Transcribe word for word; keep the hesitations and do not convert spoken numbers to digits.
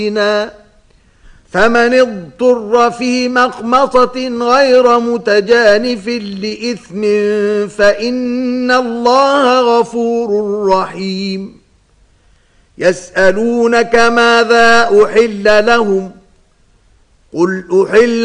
فمن اضطر في مخمصة غير متجانف لإثم فإن الله غفور رحيم. يسألونك ماذا أحل لهم قل أحل